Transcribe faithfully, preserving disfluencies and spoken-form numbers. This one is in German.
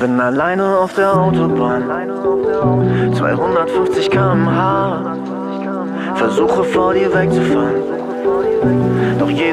Bin alleine auf der Autobahn, zweihundertfünfzig Kilometer pro Stunde. Versuche vor dir wegzufahren, doch jeder